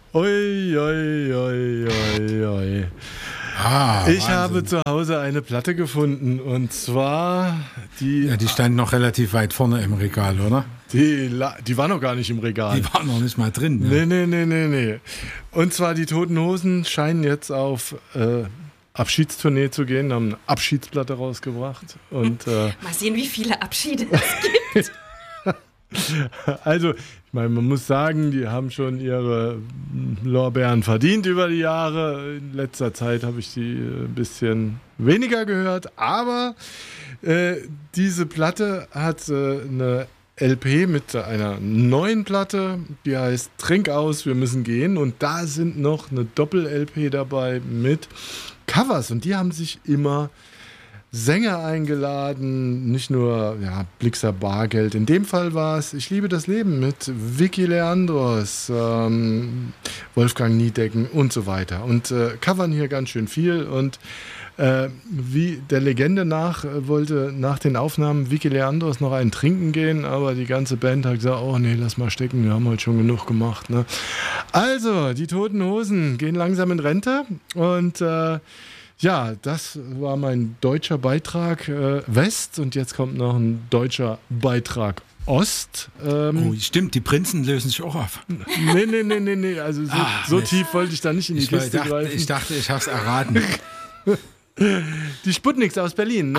Ui, ui, ui, ui, ui. Ich habe zu Hause eine Platte gefunden und zwar die... Ja, die stand noch relativ weit vorne im Regal, oder? Die war noch gar nicht im Regal. Die war noch nicht mal drin. Ne? Nee. Und zwar die Toten Hosen scheinen jetzt auf Abschiedstournee zu gehen, haben eine Abschiedsplatte rausgebracht. Und, mal sehen, wie viele Abschiede es gibt. Also, ich meine, man muss sagen, die haben schon ihre Lorbeeren verdient über die Jahre. In letzter Zeit habe ich die ein bisschen weniger gehört, aber diese Platte hat eine LP mit einer neuen Platte, die heißt Trink aus, wir müssen gehen, und da sind noch eine Doppel-LP dabei mit Covers, und die haben sich immer Sänger eingeladen, nicht nur Blixer Bargeld. In dem Fall war es Ich liebe das Leben mit Vicky Leandros, Wolfgang Niedecken und so weiter. Und covern hier ganz schön viel. Und wie der Legende nach wollte nach den Aufnahmen Vicky Leandros noch einen trinken gehen, aber die ganze Band hat gesagt, oh nee, lass mal stecken, wir haben heute schon genug gemacht. Ne? Also, die Toten Hosen gehen langsam in Rente und ja, das war mein deutscher Beitrag West, und jetzt kommt noch ein deutscher Beitrag Ost. Oh, stimmt, die Prinzen lösen sich auch auf. Nee, also so tief wollte ich da nicht in die Kiste greifen. Ich dachte, ich habe es erraten. Die Sputniks aus Berlin,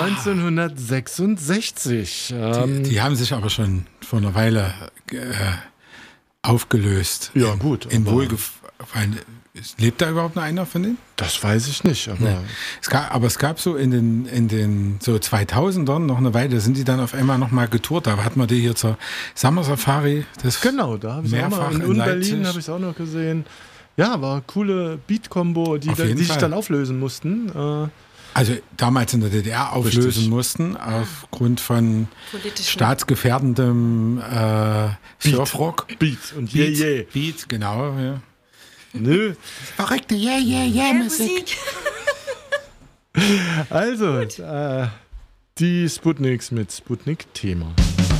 1966. Die haben sich aber schon vor einer Weile aufgelöst. Ja, gut. In Wohlgefallen. Lebt da überhaupt noch einer von denen? Das weiß ich nicht. Aber, nee. Es gab so in den so 2000ern noch eine Weile, da sind die dann auf einmal noch mal getourt. Da hatten wir die hier zur Summer Safari. Genau, da habe ich es auch mal. In Berlin habe ich es auch noch gesehen. Ja, war eine coole Beat-Kombo, die sich dann auflösen mussten. Also damals in der DDR auflösen mussten, aufgrund von staatsgefährdendem Surfrock. Beat und Yeah. Beat, genau, ja. Nö. Verrückte Musik. Also, die Sputniks mit Sputnik-Thema.